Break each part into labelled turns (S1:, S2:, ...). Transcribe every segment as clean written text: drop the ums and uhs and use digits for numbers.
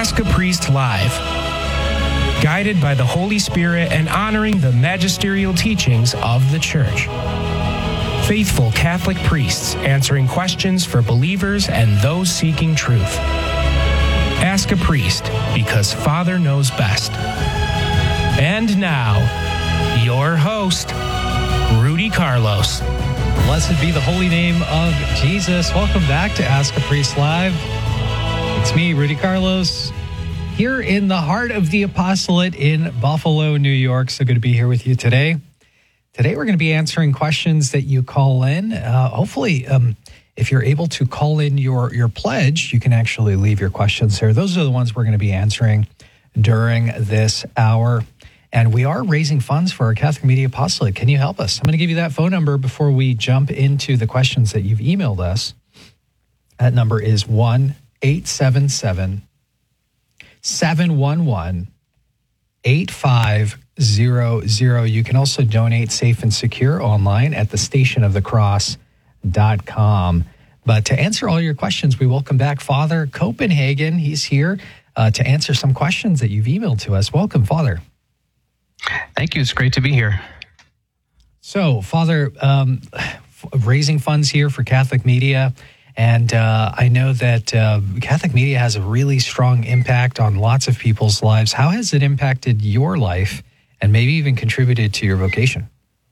S1: Ask a Priest Live. Guided by the Holy Spirit and honoring the magisterial teachings of the Church. Faithful Catholic priests answering questions for believers and those seeking truth. Ask a Priest, because Father knows best. And now, your host, Rudy Carlos.
S2: Blessed be the holy name of Jesus. Welcome back to Ask a Priest Live. It's me, Rudy Carlos, here in the heart of the apostolate in Buffalo, New York. So good to be here with you today. Today, we're going to be answering questions that you call in. Hopefully, if you're able to call in your pledge, you can actually leave your questions here. Those are the ones we're going to be answering during this hour. And we are raising funds for our Catholic Media Apostolate. Can you help us? I'm going to give you that phone number before we jump into the questions that you've emailed us. That number is 1-877-711-8500. You can also donate safe and secure online at thestationofthecross.com. But to answer all your questions, we welcome back Father Copenhagen. He's here to answer some questions that you've emailed to us. Welcome, Father.
S3: Thank you. It's great to be here.
S2: So, Father, raising funds here for Catholic Media. And I know that Catholic Media has a really strong impact on lots of people's lives. How has it impacted your life and maybe even contributed to your vocation?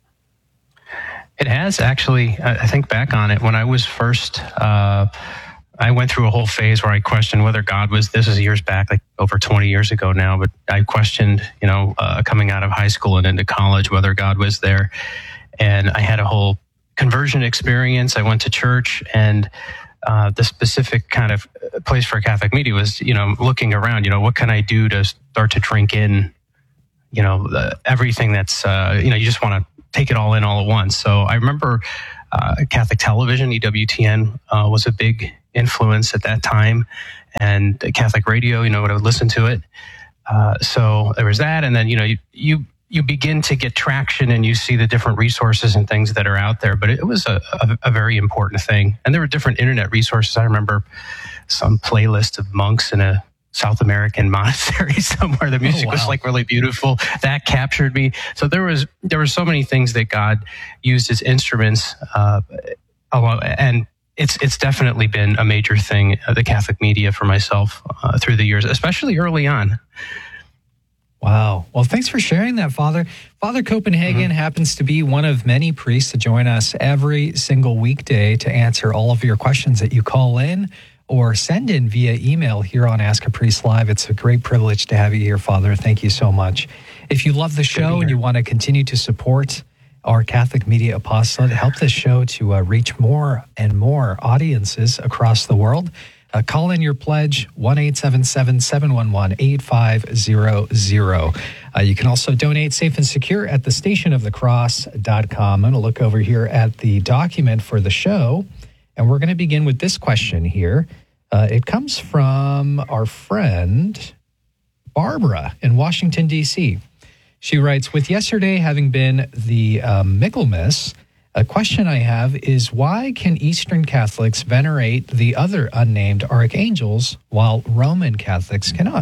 S3: It has, actually. I think back on it. When I was first, I went through a whole phase where I questioned whether God was, this is years back, like over 20 years ago now, but I questioned, coming out of high school and into college, whether God was there. And I had a whole conversion experience. I went to church, and the specific kind of place for Catholic Media was, looking around, what can I do to start to drink in, everything that's, you just want to take it all in all at once. So I remember Catholic television, EWTN, was a big influence at that time, and Catholic radio, I would listen to it. So there was that, and then, you begin to get traction and you see the different resources and things that are out there. But it was a very important thing. And there were different internet resources. I remember some playlist of monks in a South American monastery somewhere. The music was really beautiful. That captured me. So there were so many things that God used as instruments. And it's definitely been a major thing, the Catholic Media for myself through the years, especially early on.
S2: Wow. Well, thanks for sharing that, Father. Father Copenhagen happens to be one of many priests that join us every single weekday to answer all of your questions that you call in or send in via email here on Ask a Priest Live. It's a great privilege to have you here, Father. Thank you so much. If you love the show and you want to continue to support our Catholic Media Apostolate, help this show to reach more and more audiences across the world, call in your pledge, 1-877-711-8500. You can also donate safe and secure at thestationofthecross.com. I'm going to look over here at the document for the show, and we're going to begin with this question here. It comes from our friend Barbara in Washington, D.C. She writes, with yesterday having been the Michaelmas, a question I have is, why can Eastern Catholics venerate the other unnamed archangels while Roman Catholics cannot?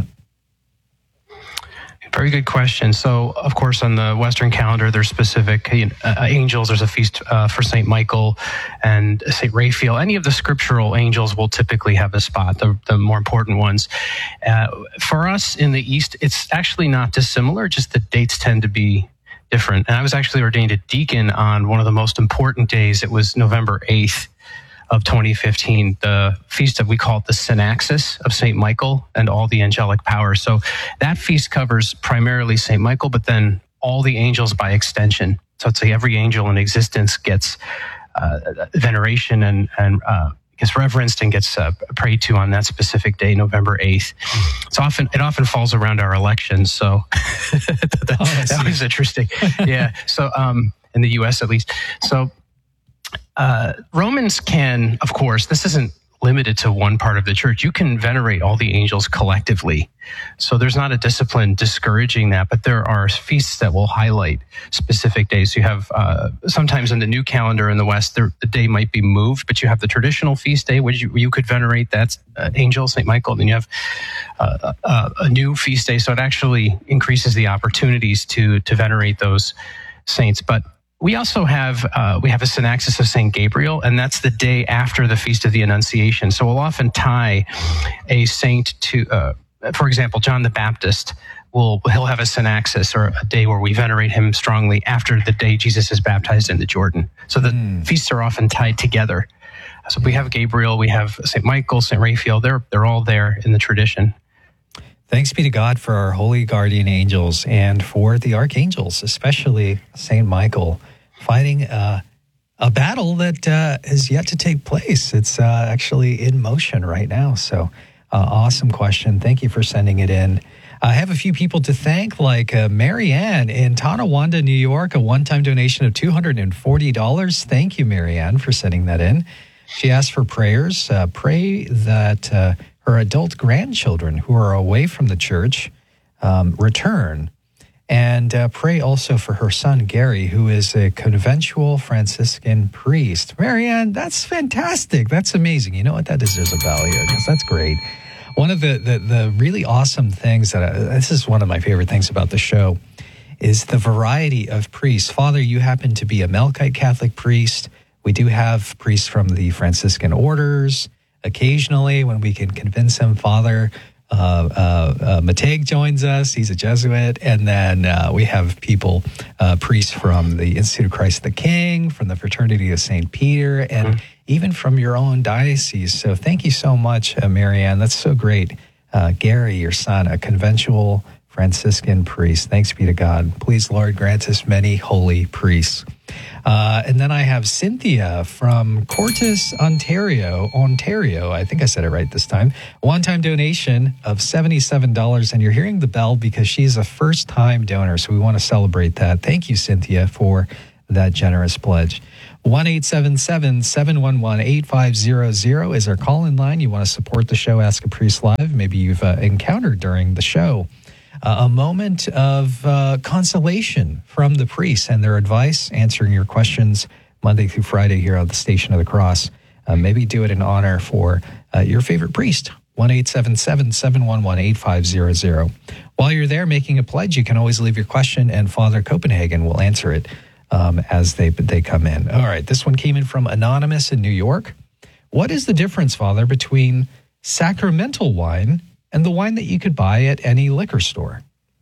S3: Very good question. So, of course, on the Western calendar, there's specific angels. There's a feast for St. Michael and St. Raphael. Any of the scriptural angels will typically have a spot, the more important ones. For us in the East, it's actually not dissimilar, just the dates tend to be different. And I was actually ordained a deacon on one of the most important days. It was November 8th of 2015, the feast of, we call it the Synaxis of St. Michael and all the angelic powers. So that feast covers primarily St. Michael, but then all the angels by extension. So it's like every angel in existence gets veneration and gets reverenced and gets prayed to on that specific day, November 8th. It often falls around our elections, so that was interesting. Yeah, so in the U.S. at least. So Romans can, of course, this isn't limited to one part of the church. You can venerate all the angels collectively. So there's not a discipline discouraging that, but there are feasts that will highlight specific days. You have sometimes in the new calendar in the West, the day might be moved, but you have the traditional feast day, which you could venerate. That's angel, St. Michael. Then you have a new feast day. So it actually increases the opportunities to venerate those saints. But we also have a Synaxis of St. Gabriel, and that's the day after the Feast of the Annunciation. So we'll often tie a saint to, for example, John the Baptist. He'll have a Synaxis, or a day where we venerate him strongly after the day Jesus is baptized in the Jordan. So the feasts are often tied together. So we have Gabriel, we have St. Michael, St. Raphael. They're all there in the tradition.
S2: Thanks be to God for our holy guardian angels and for the archangels, especially St. Michael, fighting a battle that is yet to take place. It's actually in motion right now. So awesome question. Thank you for sending it in. I have a few people to thank, like Mary Ann in Tonawanda, New York, a one-time donation of $240. Thank you, Mary Ann, for sending that in. She asked for prayers. Pray that her adult grandchildren who are away from the church return. And pray also for her son, Gary, who is a conventual Franciscan priest. Mary Ann, that's fantastic. That's amazing. You know what? That deserves a bell here, because that's great. One of the really awesome things this is one of my favorite things about the show, is the variety of priests. Father, you happen to be a Melkite Catholic priest. We do have priests from the Franciscan orders. Occasionally, when we can convince him, Father Mateg joins us. He's a Jesuit. And then we have priests from the Institute of Christ the King, from the Fraternity of St. Peter, and even from your own diocese. So thank you so much, Mary Ann. That's so great. Gary, your son, a conventual Franciscan priest. Thanks be to God. Please, Lord, grant us many holy priests. And then I have Cynthia from Cortes, Ontario. I think I said it right this time. One-time donation of $77. And you're hearing the bell because she's a first-time donor. So we want to celebrate that. Thank you, Cynthia, for that generous pledge. 1-877-711-8500 is our call-in line. You want to support the show, Ask a Priest Live. Maybe you've encountered during the show a moment of consolation from the priests and their advice, answering your questions Monday through Friday here on the Station of the Cross. Maybe do it in honor for your favorite priest. 1-877-711-8500. While you're there making a pledge, you can always leave your question, and Father Copenhagen will answer it as they come in. All right, this one came in from Anonymous in New York. What is the difference, Father, between sacramental wine and the wine that you could buy at any liquor store?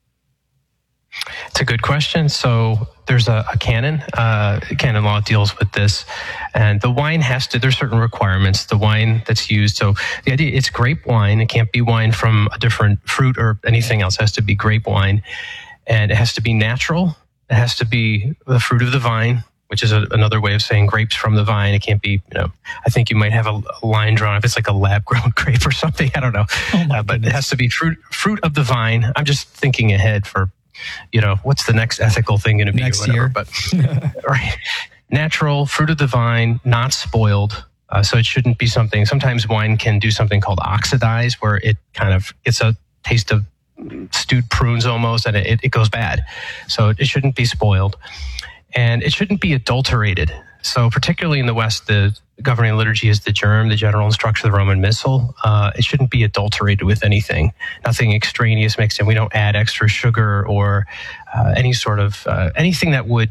S3: It's a good question. So there's a canon. Canon law deals with this. And the wine there's certain requirements, the wine that's used. So the idea, it's grape wine. It can't be wine from a different fruit or anything else. It has to be grape wine. And it has to be natural. It has to be the fruit of the vine, which is another way of saying grapes from the vine. It can't be, I think you might have a line drawn if it's like a lab-grown grape or something. I don't know. But it has to be fruit of the vine. I'm just thinking ahead for, what's the next ethical thing going to be
S2: next
S3: or whatever.
S2: Year.
S3: But right, natural, fruit of the vine, not spoiled. So it shouldn't be something. Sometimes wine can do something called oxidize, where it kind of gets a taste of stewed prunes almost, and it goes bad. So it shouldn't be spoiled. And it shouldn't be adulterated. So particularly in the West, the governing liturgy is the germ, the general instruction of the Roman Missal. It shouldn't be adulterated with anything. Nothing extraneous mixed in. We don't add extra sugar or any sort of anything that would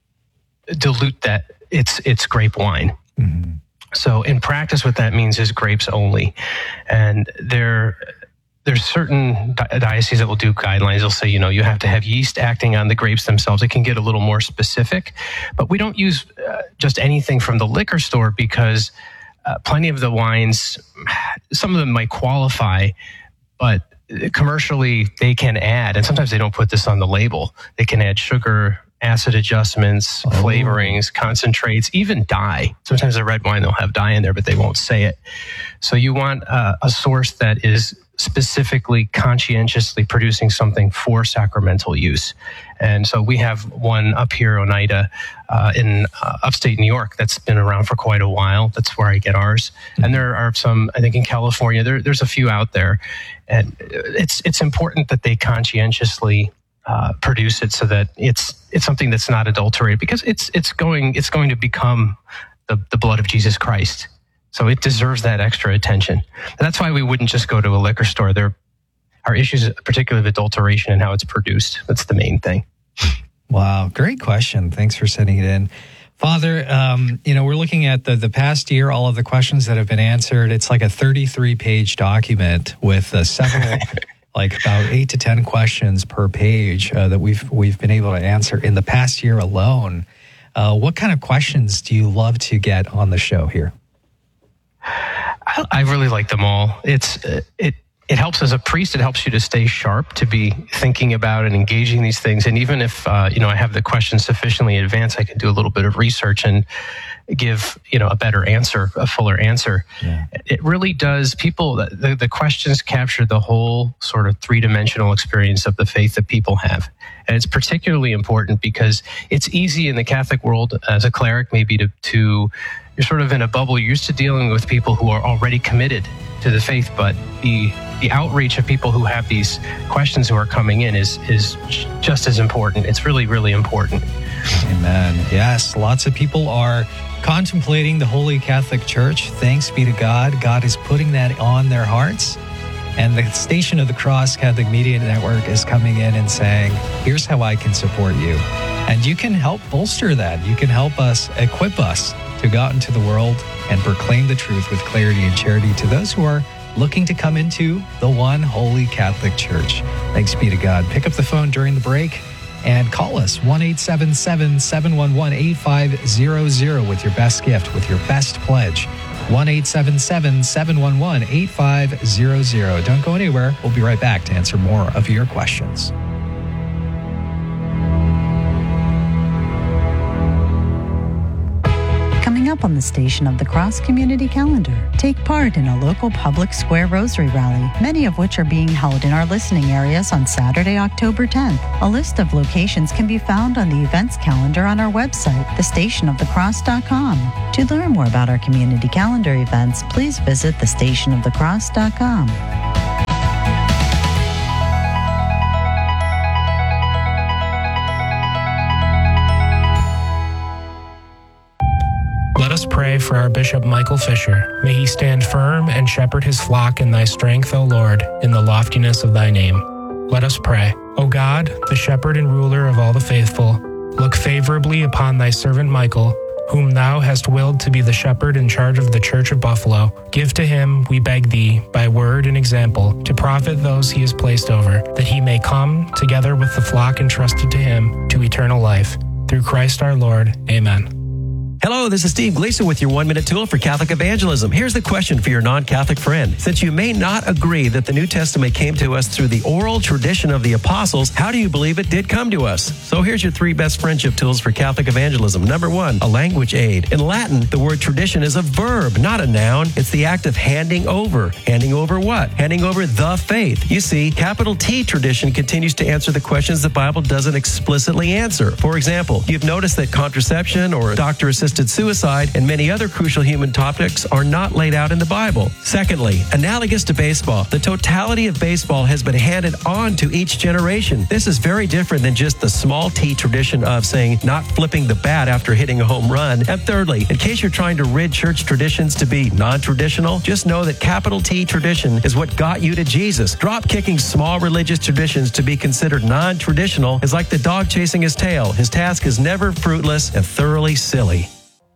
S3: dilute that it's grape wine. Mm-hmm. So in practice, what that means is grapes only. And there's certain dioceses that will do guidelines. They'll say, you have to have yeast acting on the grapes themselves. It can get a little more specific, but we don't use just anything from the liquor store because plenty of the wines, some of them might qualify, but commercially they can add, and sometimes they don't put this on the label. They can add sugar, acid adjustments, flavorings, concentrates, even dye. Sometimes the red wine, they'll have dye in there, but they won't say it. So you want a source that is specifically conscientiously producing something for sacramental use. And so we have one up here, Oneida, in upstate New York, that's been around for quite a while. That's where I get ours. Mm-hmm. And there are some, I think in California, there's a few out there. And it's important that they conscientiously produce it so that it's something that's not adulterated, because it's going to become the blood of Jesus Christ. So it deserves that extra attention. And that's why we wouldn't just go to a liquor store. There are issues, particularly of adulteration and how it's produced. That's the main thing.
S2: Wow, great question. Thanks for sending it in. Father, we're looking at the past year, all of the questions that have been answered. It's like a 33-page document with several, like about 8 to 10 questions per page that we've been able to answer in the past year alone. What kind of questions do you love to get on the show here?
S3: I really like them all. It helps as a priest. It helps you to stay sharp, to be thinking about and engaging these things. And even if, I have the questions sufficiently in advance, I can do a little bit of research and give, a better answer, a fuller answer. Yeah. It really does. The questions capture the whole sort of three-dimensional experience of the faith that people have. And it's particularly important because it's easy in the Catholic world as a cleric maybe to you're sort of in a bubble. You're used to dealing with people who are already committed to the faith, but the outreach of people who have these questions who are coming in is just as important. It's really, really important.
S2: Amen. Yes, lots of people are contemplating the Holy Catholic Church. Thanks be to God. God is putting that on their hearts. And the Station of the Cross Catholic Media Network is coming in and saying, here's how I can support you. And you can help bolster that. You can help us, equip us to go out into the world and proclaim the truth with clarity and charity to those who are looking to come into the one Holy Catholic Church. Thanks be to God. Pick up the phone during the break and call us 1-877-711-8500 with your best gift, with your best pledge. 1-877-711-8500. Don't go anywhere. We'll be right back to answer more of your questions.
S4: Coming up on the Station of the Cross Community Calendar, take part in a local public square rosary rally, many of which are being held in our listening areas on Saturday, October 10th. A list of locations can be found on the events calendar on our website, thestationofthecross.com. To learn more about our community calendar events, please visit thestationofthecross.com.
S1: Let us pray for our Bishop Michael Fisher. May he stand firm and shepherd his flock in thy strength, O Lord, in the loftiness of thy name. Let us pray. O God, the shepherd and ruler of all the faithful, look favorably upon thy servant Michael, whom thou hast willed to be the shepherd in charge of the Church of Buffalo. Give to him, we beg thee, by word and example, to profit those he has placed over, that he may come, together with the flock entrusted to him, to eternal life. Through Christ our Lord. Amen.
S5: Hello, this is Steve Gleason with your 1-minute tool for Catholic evangelism. Here's the question for your non-Catholic friend. Since you may not agree that the New Testament came to us through the oral tradition of the apostles, how do you believe it did come to us? So here's your 3 best friendship tools for Catholic evangelism. Number 1, a language aid. In Latin, the word tradition is a verb, not a noun. It's the act of handing over. Handing over what? Handing over the faith. You see, capital T tradition continues to answer the questions the Bible doesn't explicitly answer. For example, you've noticed that contraception or doctor-assisted suicide and many other crucial human topics are not laid out in the Bible. Secondly, analogous to baseball, the totality of baseball has been handed on to each generation. This is very different than just the small T tradition of saying not flipping the bat after hitting a home run. And thirdly, in case you're trying to rid church traditions to be non-traditional, just know that capital T tradition is what got you to Jesus. Drop kicking small religious traditions to be considered non-traditional is like the dog chasing his tail. His task is never fruitless and thoroughly silly.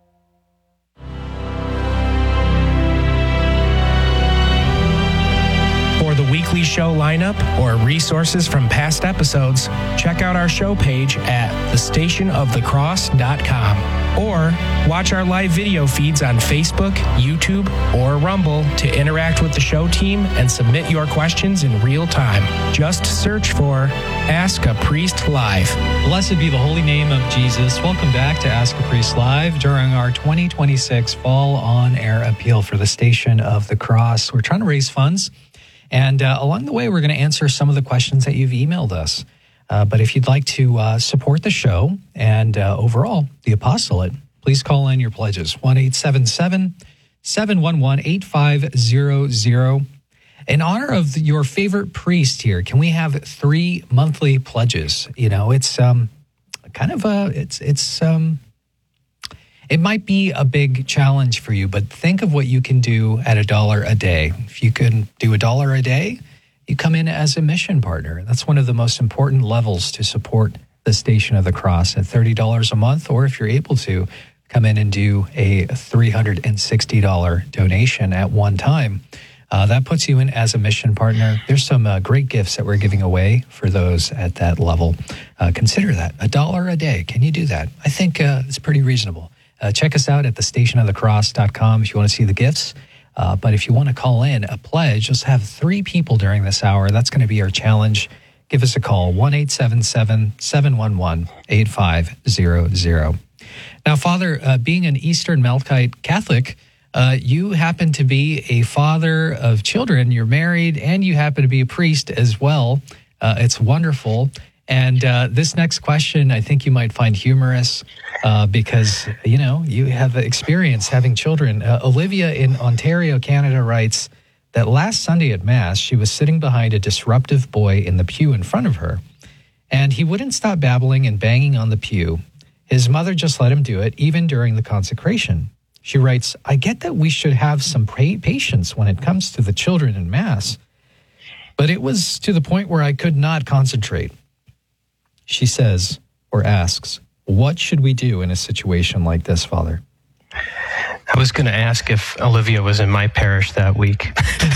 S1: Weekly show lineup or resources from past episodes, check out our show page at thestationofthecross.com or watch our live video feeds on Facebook, YouTube, or Rumble to interact with the show team and submit your questions in real time. Just search for Ask a Priest Live.
S2: Blessed be the holy name of Jesus. Welcome back to Ask a Priest Live during our 2026 Fall On Air Appeal for the Station of the Cross. We're trying to raise funds. And along the way, we're going to answer some of the questions that you've emailed us. But if you'd like to support the show and overall the apostolate, please call in your pledges. 1-877-711-8500. In honor of your favorite priest here, can we have 3 monthly pledges? You know, it's kind of it might be a big challenge for you, but think of what you can do at $1 a day. If you can do $1 a day, you come in as a mission partner. That's one of the most important levels to support the Station of the Cross at $30 a month, or if you're able to, come in and do a $360 donation at one time. That puts you in as a mission partner. There's some great gifts that we're giving away for those at that level. Consider that. $1 a day. Can you do that? I think it's pretty reasonable. Check us out at thestationofthecross.com if you want to see the gifts. But if you want to call in a pledge, just have 3 people during this hour. That's going to be our challenge. Give us a call, 1-877-711-8500. Now, Father, being an Eastern Melkite Catholic, you happen to be a father of children. You're married, and you happen to be a priest as well. It's wonderful. And this next question, I think you might find humorous because, you have experience having children. Olivia in Ontario, Canada writes that last Sunday at Mass, she was sitting behind a disruptive boy in the pew in front of her, and he wouldn't stop babbling and banging on the pew. His mother just let him do it, even during the consecration. She writes, I get that we should have some patience when it comes to the children in Mass, but it was to the point where I could not concentrate. She says, or asks, what should we do in a situation like this, Father?
S3: I was going to ask if Olivia was in my parish that week.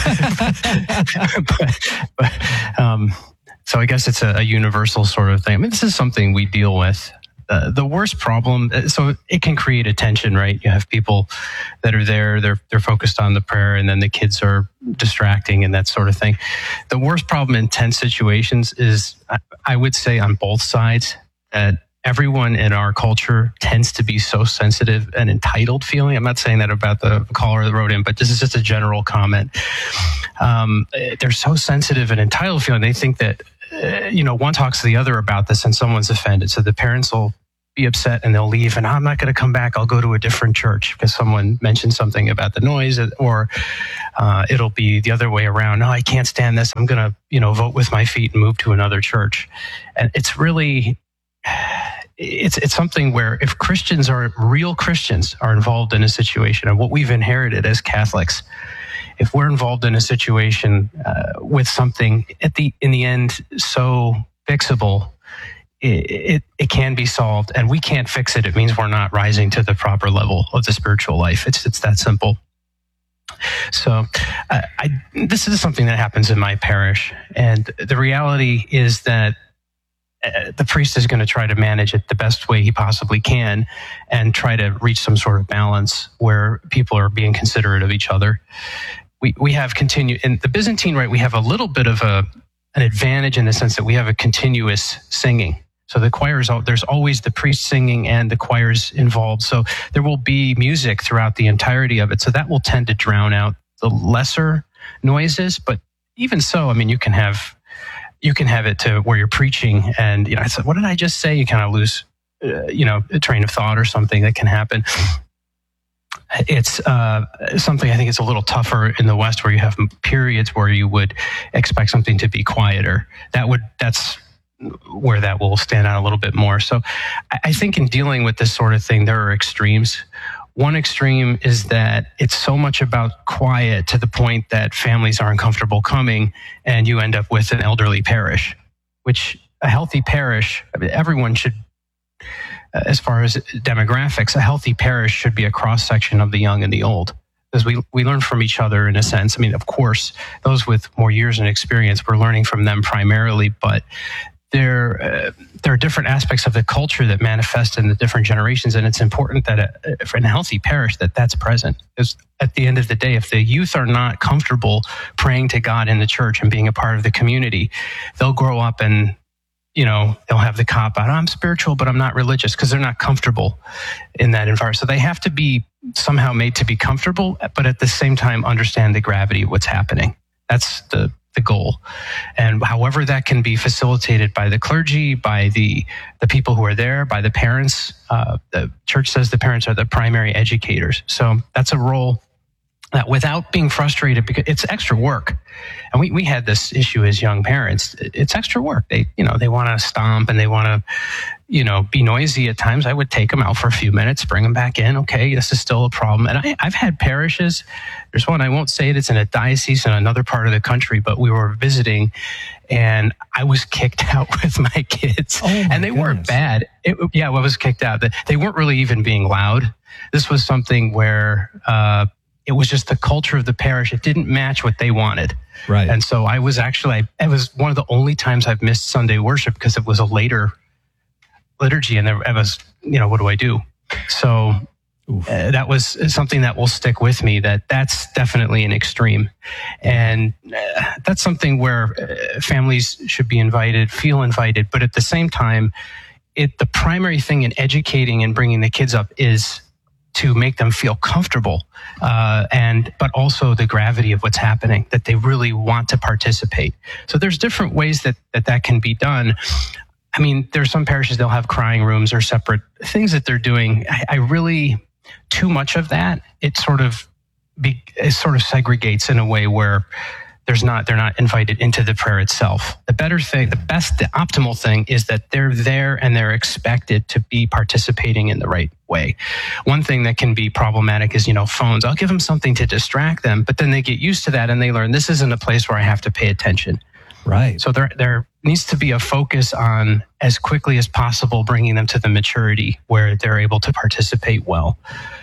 S3: So I guess it's a universal sort of thing. I mean, this is something we deal with. The worst problem, so it can create a tension, right? You have people that are there, they're focused on the prayer, and then the kids are distracting and that sort of thing. The worst problem in tense situations is, I would say on both sides, that everyone in our culture tends to be so sensitive and entitled feeling. I'm not saying that about the caller that wrote in, but this is just a general comment. They're so sensitive and entitled feeling. They think that, one talks to the other about this and someone's offended. So the parents will be upset and they'll leave, and I'm not going to come back. I'll go to a different church because someone mentioned something about the noise, or it'll be the other way around. No, I can't stand this. I'm going to, vote with my feet and move to another church. And it's really, it's something where if real Christians are involved in a situation, and what we've inherited as Catholics, if we're involved in a situation with something in the end so fixable, it can be solved, and we can't fix it. It means we're not rising to the proper level of the spiritual life. It's that simple. So this is something that happens in my parish, and the reality is that the priest is going to try to manage it the best way he possibly can and try to reach some sort of balance where people are being considerate of each other. We have continued in the Byzantine Rite. We have a little bit of an advantage in the sense that we have a continuous singing. So the choirs, there's always the priest singing and the choirs involved. So there will be music throughout the entirety of it. So that will tend to drown out the lesser noises. But even so, I mean, you can have it to where you're preaching and, I said, what did I just say? You kind of lose, a train of thought or something that can happen. It's something I think it's a little tougher in the West, where you have periods where you would expect something to be quieter. That's where that will stand out a little bit more. So I think in dealing with this sort of thing, there are extremes. One extreme is that it's so much about quiet to the point that families aren't comfortable coming, and you end up with an elderly parish, which a healthy parish, everyone should, as far as demographics, a healthy parish should be a cross-section of the young and the old, because we learn from each other in a sense. I mean, of course, those with more years and experience, we're learning from them primarily, but there are different aspects of the culture that manifest in the different generations, and it's important that in a healthy parish that's present. Because at the end of the day, if the youth are not comfortable praying to God in the church and being a part of the community, they'll grow up and they'll have the cop out, I'm spiritual, but I'm not religious, because they're not comfortable in that environment. So they have to be somehow made to be comfortable, but at the same time understand the gravity of what's happening. That's the goal. And however that can be facilitated by the clergy, by the people who are there, by the parents. The church says the parents are the primary educators. So that's a role that without being frustrated, because it's extra work. And we had this issue as young parents. It's extra work. They want to stomp and they want to, be noisy at times. I would take them out for a few minutes, bring them back in. Okay, this is still a problem. And I've had parishes. There's one, I won't say it, it's in a diocese in another part of the country, but we were visiting and I was kicked out with my kids. And they weren't bad. I was kicked out. They weren't really even being loud. This was something where it was just the culture of the parish. It didn't match what they wanted.
S2: Right.
S3: And so it was one of the only times I've missed Sunday worship because it was a later liturgy and I was, what do I do? So that was something that will stick with me, that's definitely an extreme. And that's something where families should be feel invited. But at the same time, the primary thing in educating and bringing the kids up is to make them feel comfortable, but also the gravity of what's happening, that they really want to participate. So there's different ways that can be done. I mean, there's some parishes, they'll have crying rooms or separate things that they're doing. I really, too much of that, it sort of segregates in a way where they're not invited into the prayer itself. The optimal thing is that they're there and they're expected to be participating in the right way. One thing that can be problematic is, phones. I'll give them something to distract them, but then they get used to that and they learn this isn't a place where I have to pay attention.
S2: Right.
S3: So there needs to be a focus on, as quickly as possible, bringing them to the maturity where they're able to participate well.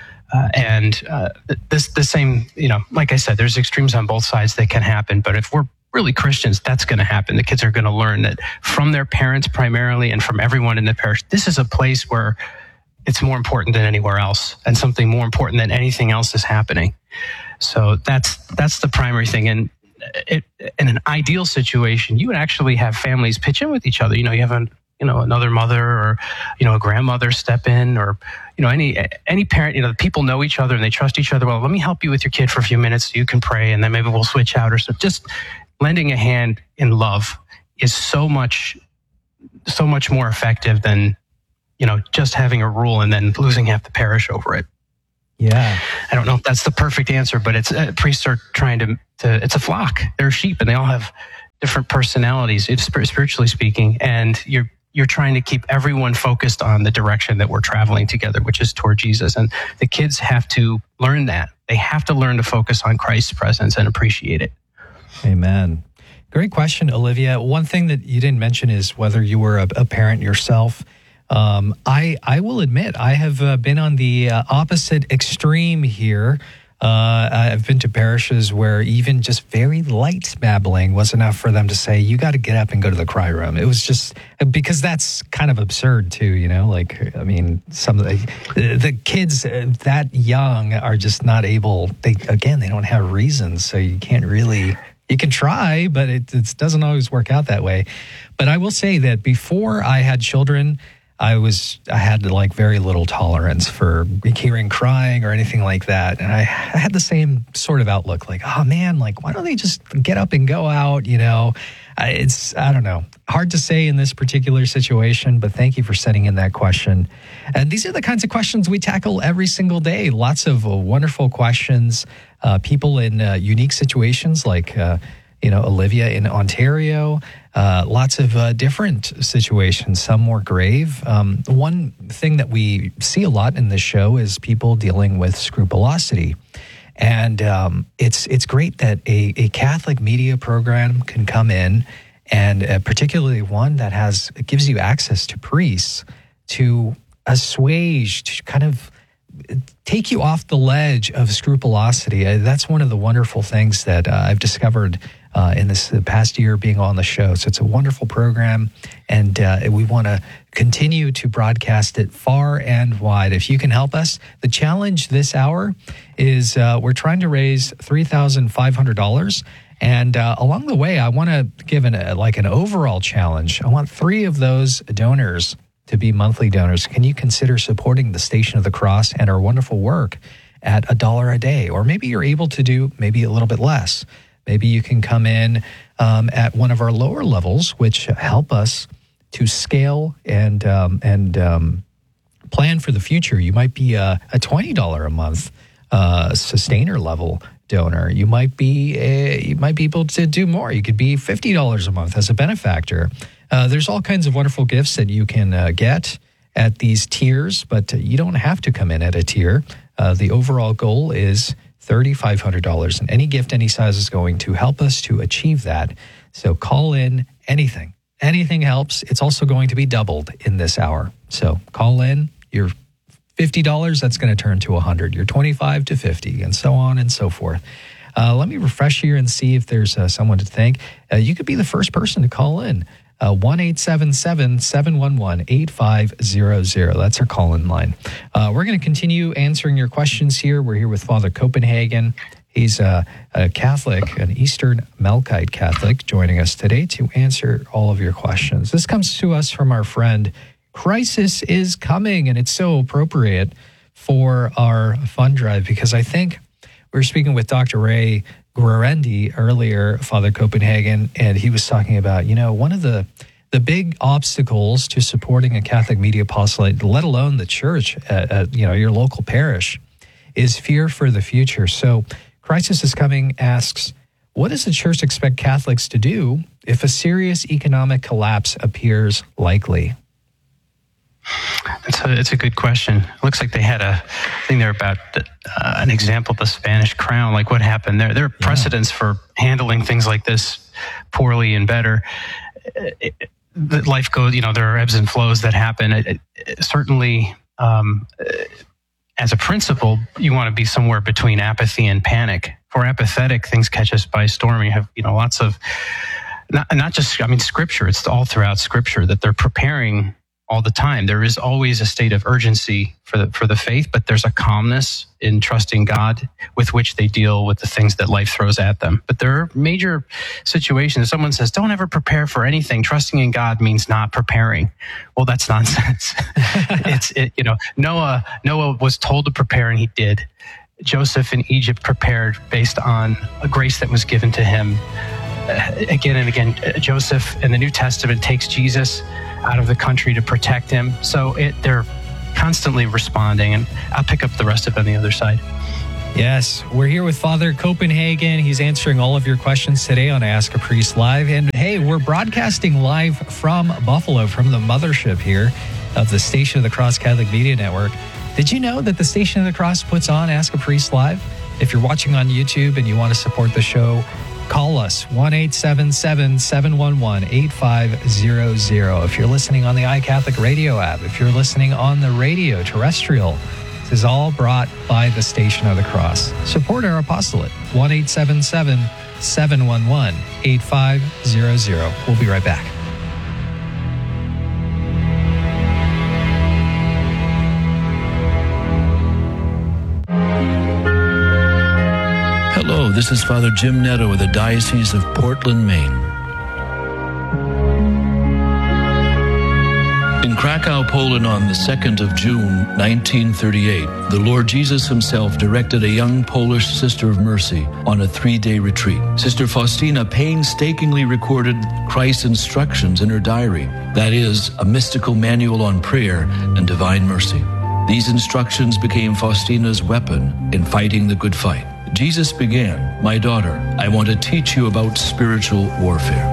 S3: The same, like I said, there's extremes on both sides that can happen. But if we're really Christians, that's going to happen. The kids are going to learn that from their parents primarily and from everyone in the parish. This is a place where it's more important than anywhere else, and something more important than anything else is happening. So that's the primary thing. And in an ideal situation, you would actually have families pitch in with each other. You have another mother or, a grandmother step in, or, any parent, people know each other and they trust each other. Well, let me help you with your kid for a few minutes so you can pray, and then maybe we'll switch out or so. Just lending a hand in love is so much more effective than, just having a rule and then losing half the parish over it.
S2: Yeah.
S3: I don't know if that's the perfect answer, but it's priests are trying to it's a flock. They're sheep and they all have different personalities, spiritually speaking. And you're trying to keep everyone focused on the direction that we're traveling together, which is toward Jesus. And the kids have to learn that. They have to learn to focus on Christ's presence and appreciate it.
S2: Amen. Great question, Olivia. One thing that you didn't mention is whether you were a parent yourself. I will admit, I have been on the opposite extreme here. I've been to parishes where even just very light babbling was enough for them to say, you got to get up and go to the cry room. It was just because that's kind of absurd too, some of the kids that young are just not able, they don't have reasons. So you can't really, you can try, but it doesn't always work out that way. But I will say that before I had children, I had very little tolerance for hearing crying or anything like that. And I had the same sort of outlook, oh man, why don't they just get up and go out? It's, I don't know, hard to say in this particular situation, but thank you for sending in that question. And these are the kinds of questions we tackle every single day. Lots of wonderful questions, people in unique situations like, Olivia in Ontario, lots of different situations, some more grave. One thing that we see a lot in this show is people dealing with scrupulosity. And it's great that a Catholic media program can come in, and particularly one that gives you access to priests to assuage, to kind of take you off the ledge of scrupulosity. That's one of the wonderful things that I've discovered in the past year being on the show. So it's a wonderful program, and we want to continue to broadcast it far and wide. If you can help us, the challenge this hour is we're trying to raise $3,500. And along the way, I want to give an overall challenge. I want 3 of those donors to be monthly donors. Can you consider supporting the Station of the Cross and our wonderful work at $1 a day? Or maybe you're able to do maybe a little bit less. Maybe you can come in at one of our lower levels, which help us to scale and plan for the future. You might be a $20 a month sustainer level donor. You might be able to do more. You could be $50 a month as a benefactor. There's all kinds of wonderful gifts that you can get at these tiers, but you don't have to come in at a tier. The overall goal is $3,500, and any gift, any size is going to help us to achieve that. So call in anything. Anything helps. It's also going to be doubled in this hour. So call in. Your $50, that's going to turn to $100. Your $25 to $50, and so on and so forth. Let me refresh here and see if there's someone to thank. You could be the first person to call in. 1-877-711-8500. That's our call-in line. We're going to continue answering your questions here. We're here with Father Copenhagen. He's a Catholic, an Eastern Melkite Catholic, joining us today to answer all of your questions. This comes to us from our friend, Crisis is Coming, and it's so appropriate for our fund drive because I think we were speaking with Dr. Ray Guarendi earlier, Father Copenhagen, and he was talking about, one of the big obstacles to supporting a Catholic media apostolate, let alone the church at your local parish, is fear for the future. So Crisis is Coming asks, what does the church expect Catholics to do if a serious economic collapse appears likely?
S3: It's a good question. It looks like they had a thing there about an example of the Spanish crown. Like what happened there? There are precedents for handling things like this poorly and better. Life goes, there are ebbs and flows that happen. Certainly, as a principle, you want to be somewhere between apathy and panic. For apathetic, things catch us by storm. You have, lots of, not just, Scripture. It's all throughout Scripture that they're preparing all the time. There is always a state of urgency for the faith, but there's a calmness in trusting God with which they deal with the things that life throws at them. But there are major situations. Someone says, don't ever prepare for anything. Trusting in God means not preparing. Well, that's nonsense. Noah was told to prepare and he did. Joseph in Egypt prepared based on a grace that was given to him. Again and again, Joseph in the New Testament takes Jesus out of the country to protect him. So they're constantly responding, and I'll pick up the rest of it on the other side.
S2: Yes, we're here with Father Copenhagen. He's answering all of your questions today on Ask a Priest Live. And hey, we're broadcasting live from Buffalo, from the mothership here of the Station of the Cross Catholic Media Network. Did you know that the Station of the Cross puts on Ask a Priest Live? If you're watching on YouTube and you want to support the show, call us, 1-877-711-8500. If you're listening on the iCatholic radio app, if you're listening on the radio terrestrial, this is all brought by the Station of the Cross. Support our apostolate, 1-877-711-8500. We'll be right back.
S6: Hello, this is Father Jim Netto with the Diocese of Portland, Maine. In Krakow, Poland on the 2nd of June, 1938, the Lord Jesus himself directed a young Polish Sister of Mercy on a 3-day retreat. Sister Faustina painstakingly recorded Christ's instructions in her diary, that is, a mystical manual on prayer and divine mercy. These instructions became Faustina's weapon in fighting the good fight. Jesus began, "My daughter, I want to teach you about spiritual warfare."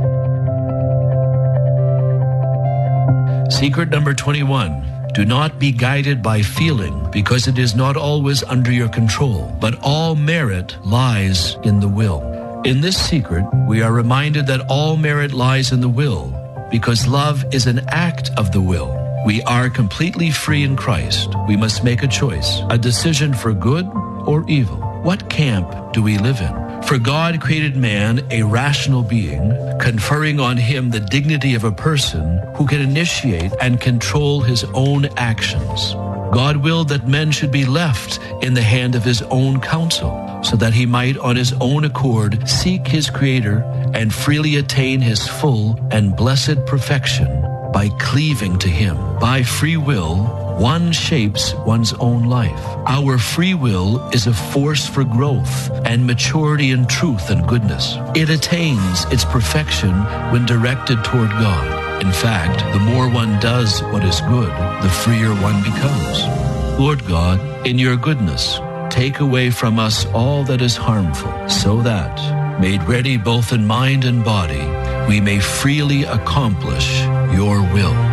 S6: Secret number 21. Do not be guided by feeling, because it is not always under your control, but all merit lies in the will. In this secret, we are reminded that all merit lies in the will, because love is an act of the will. We are completely free in Christ. We must make a choice, a decision for good or evil. What camp do we live in? For God created man a rational being, conferring on him the dignity of a person who can initiate and control his own actions. God willed that men should be left in the hand of his own counsel, so that he might on his own accord seek his Creator and freely attain his full and blessed perfection by cleaving to him. By free will, one shapes one's own life. Our free will is a force for growth and maturity in truth and goodness. It attains its perfection when directed toward God. In fact, the more one does what is good, the freer one becomes. Lord God, in your goodness, take away from us all that is harmful, so that, made ready both in mind and body, we may freely accomplish your will.